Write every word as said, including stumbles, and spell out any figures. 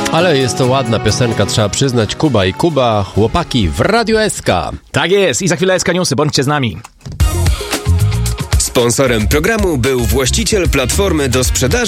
Ale jest to ładna piosenka, trzeba przyznać. Kuba i Kuba, chłopaki w Radiu S K. Tak jest i za chwilę S K Newsy, bądźcie z nami. Sponsorem programu był właściciel platformy do sprzedaży